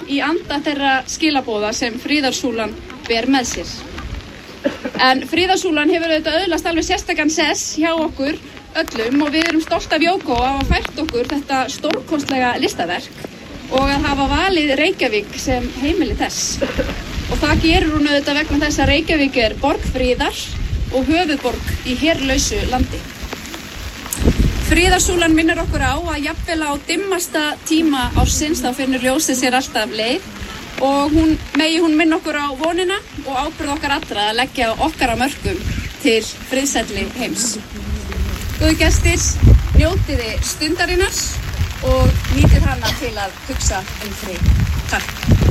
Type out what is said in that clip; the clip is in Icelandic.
í anda þeirra skilaboða sem friðarsúlan ber með sér. En friðarsúlan hefur auðvitað öðlast alveg sérstakan sess hjá okkur öllum og við erum stolt af Jógó að hafa fært okkur þetta stórkostlega listaverk og að hafa valið Reykjavík sem heimili þess. Og það gerur hún auðvitað vegna þess að Reykjavík er borg friðar og höfuðborg í herlausu landi. Friðarsúlan minnir okkur á að jafnvel á dimmasta tíma ársins þá finnur ljósið sér alltaf leið og megi hún minna okkur á vonina og ábyrgð okkar allra að leggja okkar af mörkum til friðsælli heims. Góðu gestir, njótiði stundarinnar og nýtið hana til að hugsa frið. Takk.